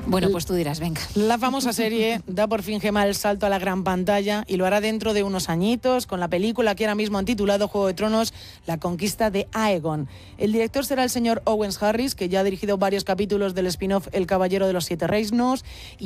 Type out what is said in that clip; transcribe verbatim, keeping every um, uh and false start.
Bueno, pues tú dirás, venga. La famosa serie da por fin Gemma el salto a la gran pantalla y lo hará dentro de unos añitos con la película que ahora mismo han titulado Juego de Tronos, La conquista de Aegon. El director será el señor Owen Harris, que ya ha dirigido varios capítulos del spin-off El Caballero de los Siete Reinos y